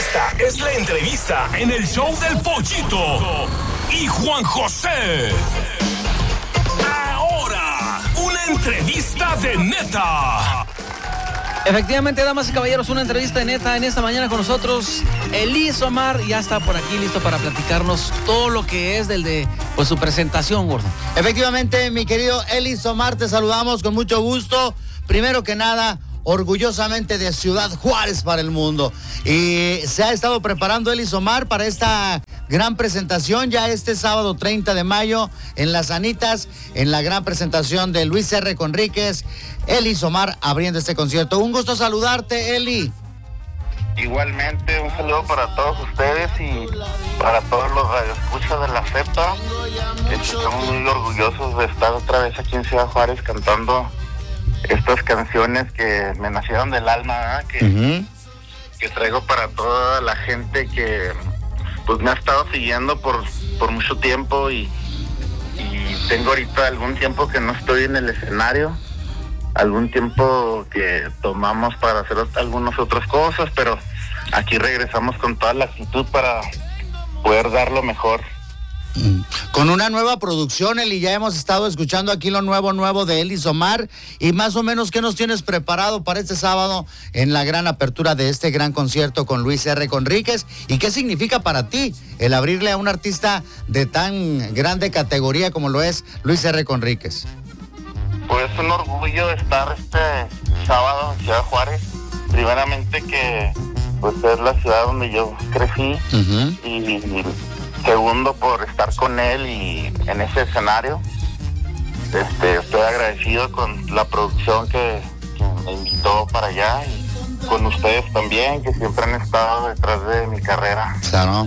Esta es la entrevista en el show del Pollito y Juan José. Ahora, una entrevista de neta. Efectivamente, damas y caballeros, una entrevista de neta en esta mañana con nosotros. Elí Somar ya está por aquí listo para platicarnos todo lo que es pues su presentación, gordo. Efectivamente, mi querido Elí Somar, te saludamos con mucho gusto. Primero que nada, orgullosamente de Ciudad Juárez para el mundo. Y se ha estado preparando Elí Somar para esta gran presentación ya este sábado 30 de mayo en Las Anitas, en la gran presentación de Luis R. Conríquez. Elí Somar abriendo este concierto. Un gusto saludarte, Elí. Igualmente, un saludo para todos ustedes y para todos los radioescuchas de la Z. Estamos muy orgullosos de estar otra vez aquí en Ciudad Juárez cantando estas canciones que me nacieron del alma, ¿verdad? Que traigo para toda la gente que pues me ha estado siguiendo por mucho tiempo y tengo ahorita algún tiempo que no estoy en el escenario, algún tiempo que tomamos para hacer algunas otras cosas, pero aquí regresamos con toda la actitud para poder dar lo mejor. Con una nueva producción, Elí, ya hemos estado escuchando aquí lo nuevo de Elí Somar, y más o menos, ¿qué nos tienes preparado para este sábado en la gran apertura de este gran concierto con Luis R. Conríquez? ¿Y qué significa para ti el abrirle a un artista de tan grande categoría como lo es Luis R. Conríquez? Pues un orgullo estar este sábado en Ciudad Juárez, primeramente que pues es la ciudad donde yo crecí, y segundo por estar con él y en ese escenario. Estoy agradecido con la producción que me invitó para allá y con ustedes también, que siempre han estado detrás de mi carrera. Claro.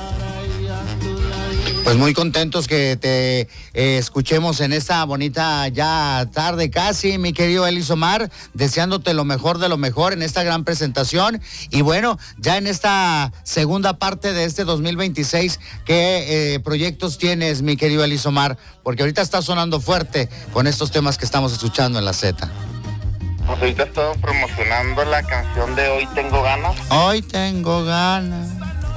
Pues muy contentos que te escuchemos en esta bonita ya tarde casi, mi querido Elí Somar, deseándote lo mejor de lo mejor en esta gran presentación. Y bueno, ya en esta segunda parte de este 2026, ¿qué proyectos tienes, mi querido Elí Somar? Porque ahorita está sonando fuerte con estos temas que estamos escuchando en la Z. Pues ahorita estamos promocionando la canción de Hoy Tengo Ganas. Hoy tengo ganas.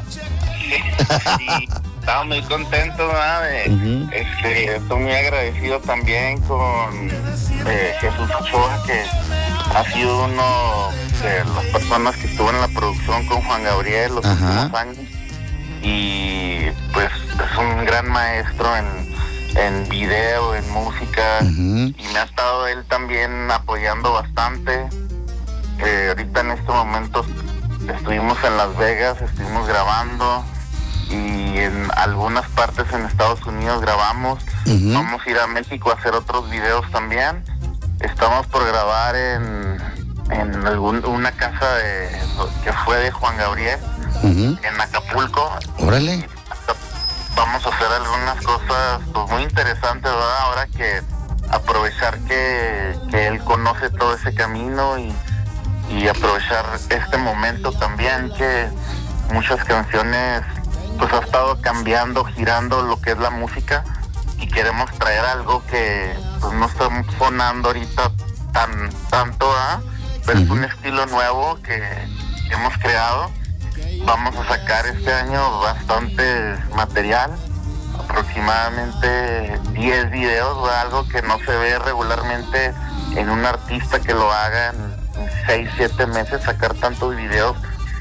Sí. Estaba muy contento, ¿verdad? Estoy muy agradecido también con Jesús Ochoa, que ha sido uno de las personas que estuvo en la producción con Juan Gabriel los últimos años, y pues es un gran maestro en video, en música, y me ha estado él también apoyando bastante. Ahorita en este momento estuvimos en Las Vegas, estuvimos grabando, y en algunas partes en Estados Unidos grabamos. Vamos a ir a México a hacer otros videos también. Estamos por grabar en una casa que fue de Juan Gabriel, en Acapulco. Órale. Vamos a hacer algunas cosas pues muy interesantes, ¿verdad? Ahora que aprovechar que él conoce todo ese camino y aprovechar este momento también, que muchas canciones pues ha estado cambiando, girando lo que es la música, y queremos traer algo que pues no está sonando ahorita tanto, pero es un estilo nuevo que hemos creado. Vamos a sacar este año bastante material, aproximadamente 10 videos, algo que no se ve regularmente en un artista que lo haga en 6-7 meses, sacar tantos videos.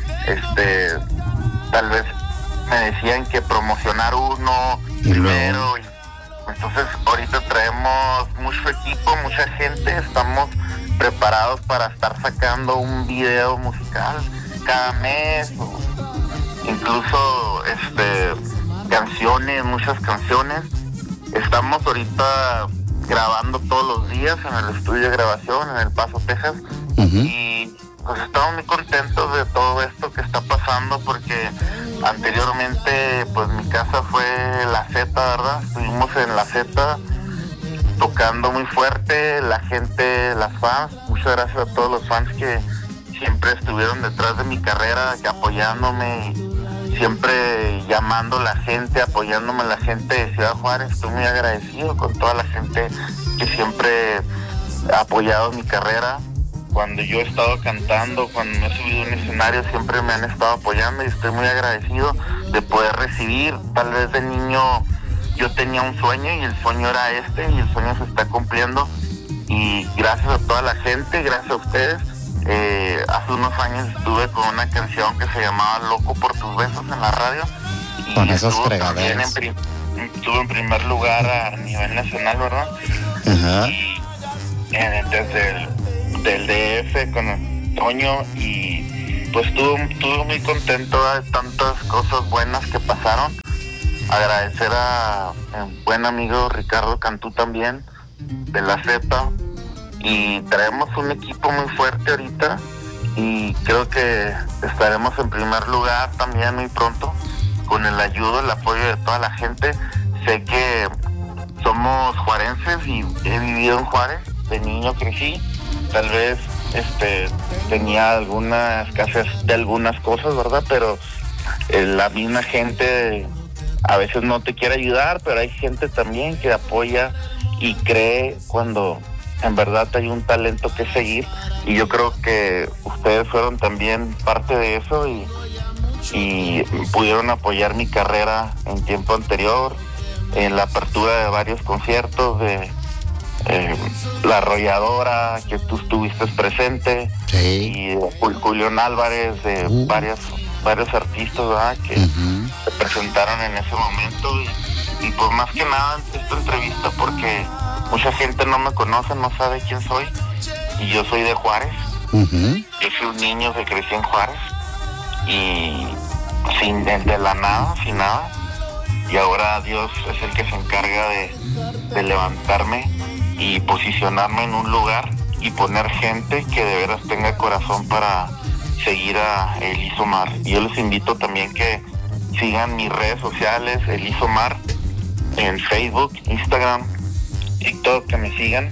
Tal vez me decían que promocionar uno primero, entonces ahorita traemos mucho equipo, mucha gente, estamos preparados para estar sacando un video musical cada mes, o incluso canciones, muchas canciones. Estamos ahorita grabando todos los días en el estudio de grabación en El Paso, Texas, y pues estamos muy contentos de todo esto que está pasando, porque anteriormente pues mi casa fue la Z, ¿verdad? Estuvimos en la Z tocando muy fuerte, la gente, las fans, muchas gracias a todos los fans que siempre estuvieron detrás de mi carrera, que apoyándome, siempre llamando a la gente, apoyándome a la gente de Ciudad Juárez. Estoy muy agradecido con toda la gente que siempre ha apoyado mi carrera. cuando yo he estado cantando, cuando me he subido a un escenario, siempre me han estado apoyando y estoy muy agradecido de poder recibir. Tal vez de niño yo tenía un sueño y el sueño era este y el sueño se está cumpliendo. Y gracias a toda la gente, gracias a ustedes. Hace unos años estuve con una canción que se llamaba Loco por tus besos en la radio. Y con esos fregaderos. Estuve en primer lugar a nivel nacional, ¿verdad? Ajá. Y desde del DF con Toño, y pues estuve muy contento de tantas cosas buenas que pasaron. Agradecer a mi buen amigo Ricardo Cantú también, de la Z, y traemos un equipo muy fuerte ahorita y creo que estaremos en primer lugar también muy pronto, con el ayudo, el apoyo de toda la gente. Sé que somos juarenses y he vivido en Juárez, de niño crecí, tal vez tenía alguna escasez de algunas cosas, ¿verdad? Pero la misma gente a veces no te quiere ayudar, pero hay gente también que apoya y cree cuando en verdad hay un talento que seguir, y yo creo que ustedes fueron también parte de eso y pudieron apoyar mi carrera en tiempo anterior, en la apertura de varios conciertos, de La Arrolladora, que tú estuviste presente, sí. Y Julián Álvarez, de varios artistas, ¿verdad?, que se presentaron en ese momento, y pues más que nada esta entrevista porque mucha gente no me conoce, no sabe quién soy, y yo soy de Juárez. Yo soy un niño que crecí en Juárez y de la nada, sin nada, y ahora Dios es el que se encarga de levantarme y posicionarme en un lugar y poner gente que de veras tenga corazón para seguir a Elis Omar. Y yo les invito también que sigan mis redes sociales, Elis Omar, en Facebook, Instagram, TikTok, que me sigan.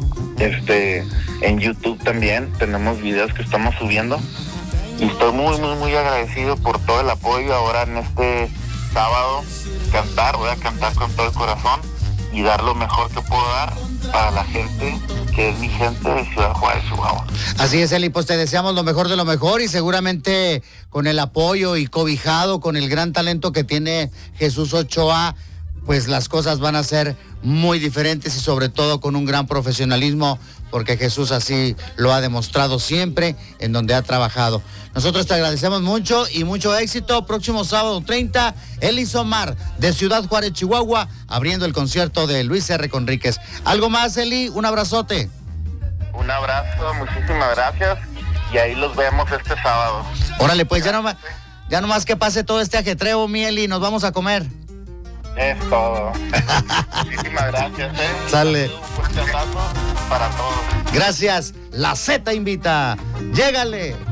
En YouTube también tenemos videos que estamos subiendo. Y estoy muy agradecido por todo el apoyo. Ahora en este sábado voy a cantar con todo el corazón y dar lo mejor que puedo dar para la gente que es mi gente de Ciudad Juárez, Chihuahua. Así es, Eli, pues te deseamos lo mejor de lo mejor, y seguramente con el apoyo y cobijado con el gran talento que tiene Jesús Ochoa, pues las cosas van a ser muy diferentes, y sobre todo con un gran profesionalismo, porque Jesús así lo ha demostrado siempre en donde ha trabajado. Nosotros te agradecemos mucho y mucho éxito. Próximo sábado 30, Elis Omar de Ciudad Juárez, Chihuahua, abriendo el concierto de Luis R. Conríquez. ¿Algo más, Eli? Un abrazote. Un abrazo, muchísimas gracias, y ahí los vemos este sábado. Órale, pues ya nomás que pase todo este ajetreo, mi Eli, nos vamos a comer. Es todo. Muchísimas gracias. Sale. Un fuerte abrazo para todos. Gracias. La Z invita. Llégale.